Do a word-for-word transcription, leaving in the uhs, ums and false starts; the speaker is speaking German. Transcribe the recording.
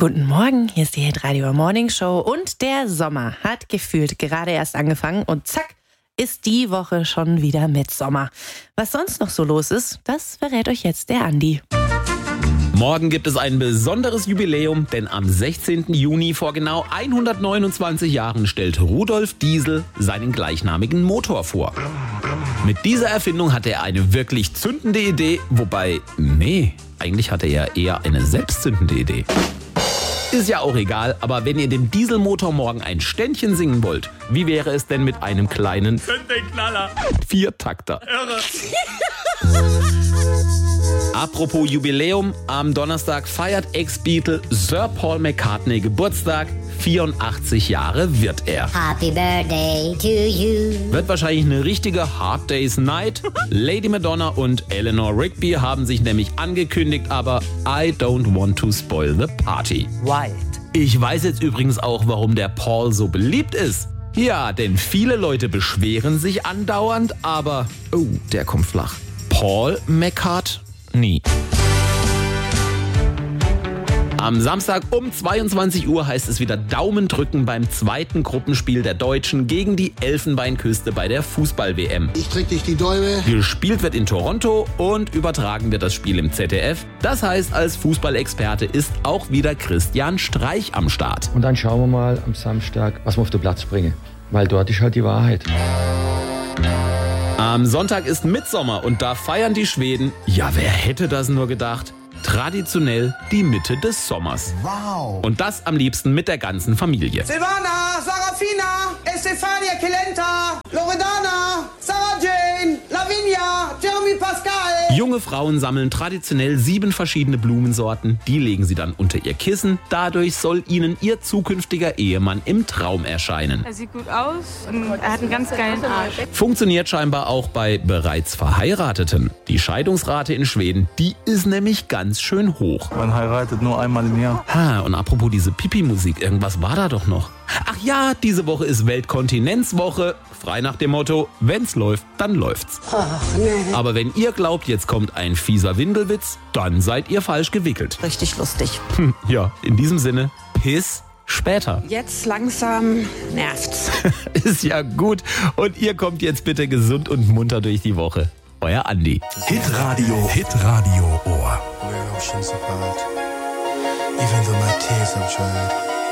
Guten Morgen, hier ist die Hitradio Morning Show und der Sommer hat gefühlt gerade erst angefangen und zack, ist die Woche schon wieder mit Sommer. Was sonst noch so los ist, das verrät euch jetzt der Andi. Morgen gibt es ein besonderes Jubiläum, denn am sechzehnten Juni vor genau hundertneunundzwanzig Jahren stellt Rudolf Diesel seinen gleichnamigen Motor vor. Mit dieser Erfindung hatte er eine wirklich zündende Idee, wobei, nee, eigentlich hatte er eher eine selbstzündende Idee. Ist ja auch egal, aber wenn ihr dem Dieselmotor morgen ein Ständchen singen wollt, wie wäre es denn mit einem kleinen Knaller. Viertakter? Irre. Apropos Jubiläum, am Donnerstag feiert Ex-Beatle Sir Paul McCartney Geburtstag. vierundachtzig Jahre wird er. Happy Birthday to you. Wird wahrscheinlich eine richtige Hard Day's Night. Lady Madonna und Eleanor Rigby haben sich nämlich angekündigt, aber I don't want to spoil the party. Wild. Ich weiß jetzt übrigens auch, warum der Paul so beliebt ist. Ja, denn viele Leute beschweren sich andauernd, aber, oh, der kommt flach. Paul McCartney. Nie. Am Samstag um zweiundzwanzig Uhr heißt es wieder Daumen drücken beim zweiten Gruppenspiel der Deutschen gegen die Elfenbeinküste bei der Fußball-W M. Ich drück dich die Däume. Gespielt wird in Toronto und übertragen wird das Spiel im Z D F. Das heißt, als Fußballexperte ist auch wieder Christian Streich am Start. Und dann schauen wir mal am Samstag, was wir auf den Platz bringen. Weil dort ist halt die Wahrheit. Am Sonntag ist Mittsommer und da feiern die Schweden, ja, wer hätte das nur gedacht, traditionell die Mitte des Sommers. Wow. Und das am liebsten mit der ganzen Familie. Silvana, Sarafina, Estefania Kelenta, Loredana, Sarah Jane, Lavinia, Jeremy Pascal. Junge Frauen sammeln traditionell sieben verschiedene Blumensorten, die legen sie dann unter ihr Kissen. Dadurch soll ihnen ihr zukünftiger Ehemann im Traum erscheinen. Er sieht gut aus und er hat einen ganz geilen Arsch. Funktioniert scheinbar auch bei bereits Verheirateten. Die Scheidungsrate in Schweden, die ist nämlich ganz schön hoch. Man heiratet nur einmal im Jahr. Ha, und apropos diese Pipi-Musik, irgendwas war da doch noch. Ach ja, diese Woche ist Weltkontinenzwoche. Frei nach dem Motto, wenn's läuft, dann läuft's. Ach, nee. Aber wenn ihr glaubt, jetzt kommt ein fieser Windelwitz, dann seid ihr falsch gewickelt. Richtig lustig. Hm, ja, in diesem Sinne, Piss später. Jetzt langsam nervt's. Ist ja gut. Und ihr kommt jetzt bitte gesund und munter durch die Woche. Euer Andi. Hitradio, Hitradio Ohr. We're oceans apart, even though my tears have dried.